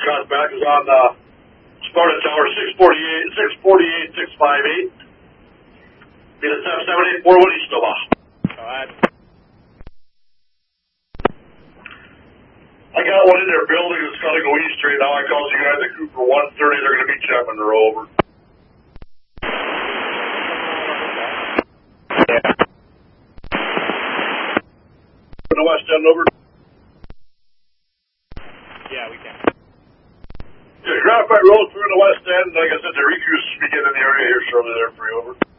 Scott back is on Sparta Tower 648, 658. Be the 7841 Eastova. Alright. I got one in their building that's got to go east straight now. I called you guys at Cooper 130. They're going to meet you up in the rover. Yeah. In the west end over. Yeah, we can. Yeah, Graphite Road through the west end. Like I said, the recruits begin in the area here shortly there for you over.